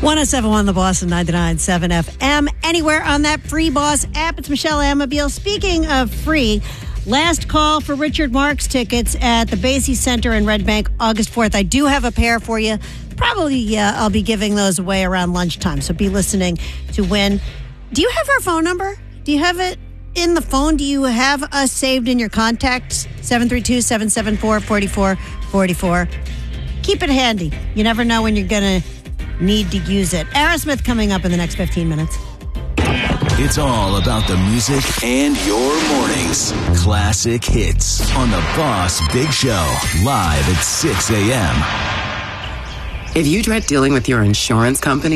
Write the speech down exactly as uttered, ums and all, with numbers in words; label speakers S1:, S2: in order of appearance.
S1: one oh seven point one The Boss and ninety-nine point seven F M. Anywhere on that free Boss app. It's Michelle Amabile. Speaking of free, last call for Richard Marx tickets at the Basie Center in Red Bank, August fourth. I do have a pair for you. Probably uh, I'll be giving those away around lunchtime, so be listening to win. Do you have our phone number? Do you have it in the phone? Do you have us saved in your contacts? seven three two, seven seven four, four four four four. Keep it handy. You never know when you're going to need to use it. Aerosmith coming up in the next fifteen minutes.
S2: It's all about the music and your mornings. Classic hits on the Boss Big Show, live at six a.m.
S3: If you dread dealing with your insurance company,